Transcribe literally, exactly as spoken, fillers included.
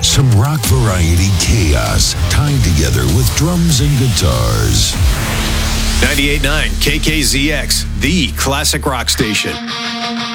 Some rock variety chaos tied together with drums and guitars. ninety-eight point nine K K Z X, the classic rock station.